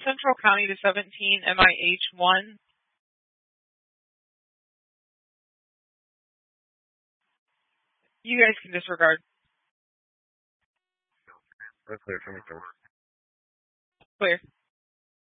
Central County to 17 MIH1. You guys can disregard. That's clear for me, sir. Clear.